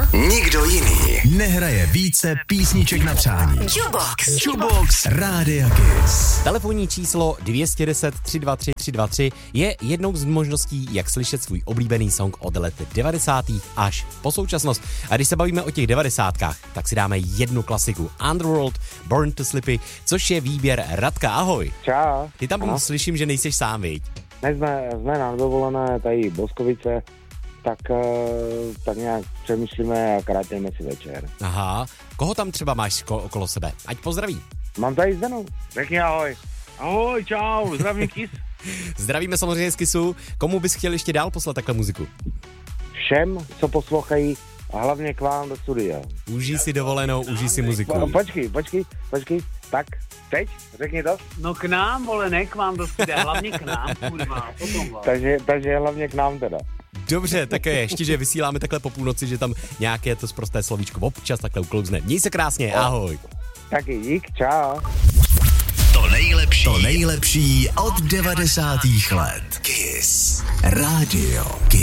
Nikdo jiný nehraje více písniček na přání. Jukebox Rádia Kiss. Telefonní číslo 210 323 323 je jednou z možností, jak slyšet svůj oblíbený song od let 90. až po současnost. A když se bavíme o těch 90kách, tak si dáme jednu klasiku Underworld, Born to což je výběr Radka. Ahoj. Čau. Ty tam slyším, že nejseš sám, viď? Jsme na dovolené tady Boskovice, tak nějak přemýšlíme a krátíme si večer. Aha. Koho tam třeba máš okolo sebe? Ať pozdraví. Mám tady Zdenu. Řekni ahoj. Ahoj, čau, zdravím Kiss. Zdravíme samozřejmě z Kissu. Komu bys chtěl ještě dál poslat takhle muziku? Všem, co poslouchají, a hlavně k vám do studia. Užij si dovolenou, užij si muziku. Počkej. Tak, teď, řekni to. No k nám, vole, ne k vám do studia, hlavně k nám, kurva, potom vás. Takže hlavně k nám teda. Dobře, tak ještě, že vysíláme takhle po půlnoci, že tam nějaké to sprosté slovíčko občas takhle uklouzne. Měj se krásně, ahoj. Taky dík, čau. To nejlepší od 90. let. Kiss Radio Kiss.